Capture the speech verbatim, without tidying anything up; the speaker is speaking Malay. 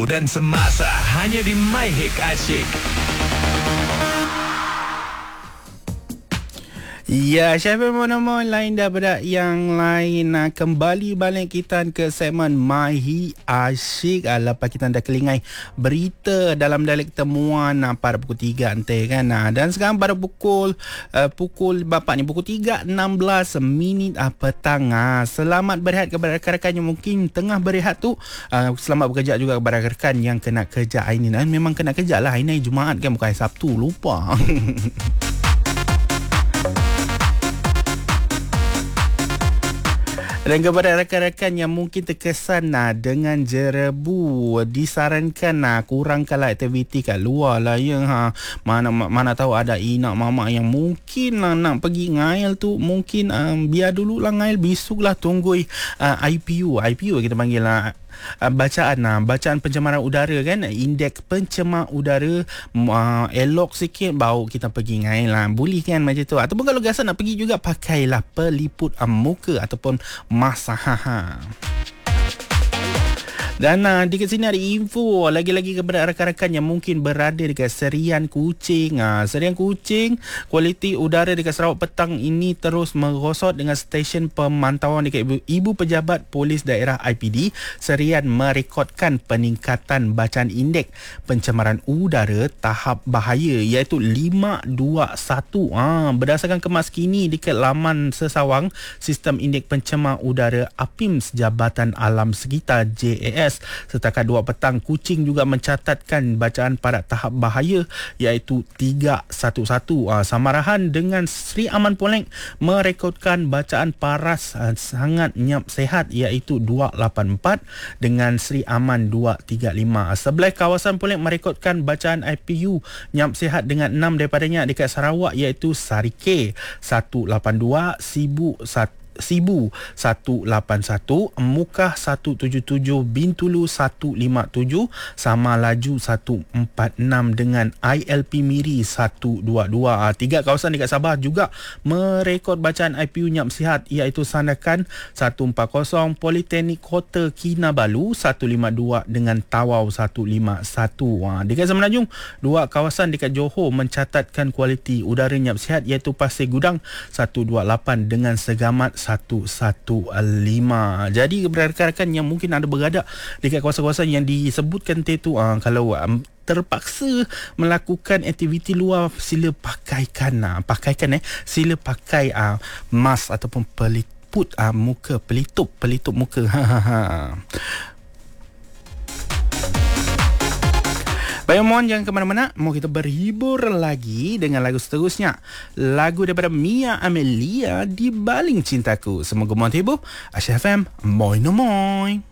Dan semasa hanya di My Hit Asyik. Ya, Syafir Monomon lain daripada yang lain. Nah, kembali balik kita ke segmen My Hit Asyik. Lepas kita dah kelingai berita dalam dialek temuan nah, pada pukul tiga nanti kan. Nah, dan sekarang pada pukul uh, pukul bapak ni pukul tiga enam belas minit uh, petang. Uh, selamat berehat kepada rakan-rakan yang mungkin tengah berehat tu. Uh, selamat bekerja juga kepada rakan-rakan yang kena kerja hari ni. Dan memang kena kerja lah. Hari ni Jumaat kan, bukan Sabtu. Lupa. Dan kepada rakan-rakan yang mungkin terkesan nah, dengan jerebu, disarankan nah, kurangkanlah aktiviti kat luar lah ya. Ha. Mana mana tahu ada inak mama yang mungkin lah, nak pergi ngail tu, mungkin um, biar dulu lah ngail, besok lah tunggu uh, I P U. I P U kita panggil lah. Uh, bacaan nah, bacaan pencemaran udara kan, indeks pencemar udara uh, elok sikit baru kita pergi ngail lah, boleh kan macam tu. Ataupun kalau rasa nak pergi juga, pakailah peliput uh, muka ataupun mask. Ha ha. Dan uh, di sini ada info lagi-lagi kepada rakan-rakan yang mungkin berada dekat Serian Kuching. Uh, Serian Kuching, kualiti udara dekat Sarawak petang ini terus merosot dengan stesen pemantauan dekat Ibu, Ibu Pejabat Polis Daerah I P D Serian merekodkan peningkatan bacaan indeks pencemaran udara tahap bahaya iaitu lima dua satu. Uh, berdasarkan kemas kini dekat laman sesawang sistem indeks pencemar udara A P I M S Jabatan Alam Sekitar J A S. Setakat dua petang, Kuching juga mencatatkan bacaan pada tahap bahaya iaitu tiga satu satu. Uh, samarahan dengan Sri Aman Polek merekodkan bacaan paras uh, sangat nyap sehat iaitu dua lapan empat dengan Sri Aman dua tiga lima. Uh, sebelah kawasan Polek merekodkan bacaan I P U nyap sehat dengan enam daripadanya dekat Sarawak iaitu Sarike satu lapan dua, Sibu satu Sibu satu lapan satu, Mukah satu tujuh tujuh, Bintulu satu lima tujuh, Sama Laju satu empat enam dengan I L P Miri satu dua dua. Tiga kawasan dekat Sabah juga merekod bacaan I P U nyap sihat iaitu Sandakan satu empat kosong, Politeknik Kota Kinabalu satu lima dua dengan Tawau satu lima satu. Dekat Semenanjung, dua kawasan dekat Johor mencatatkan kualiti udara nyap sihat iaitu Pasir Gudang satu dua lapan dengan Segamat satu satu lima. Jadi kepada rakan-rakan yang mungkin ada berada dekat kawasan-kawasan yang disebutkan tu, uh, kalau um, terpaksa melakukan aktiviti luar, sila pakaikan uh, pakaikan eh sila pakai uh, mask ataupun peliput uh, muka, pelitup pelitup muka. Baik, mohon jangan ke mana-mana. Mau kita berhibur lagi dengan lagu seterusnya. Lagu daripada Mia Amelia, Di Baling Cintaku. Semoga mohon hibur. Asyik F M, moi no moi.